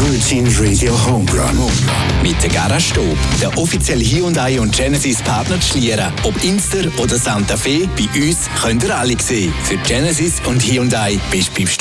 Virgin Radio Homerun. Mit der Garage-Stube, der offizielle Hyundai und Genesis-Partner zu Schlieren. Ob Inster oder Santa Fe, bei uns könnt ihr alle sehen. Für Genesis und Hyundai bist du beim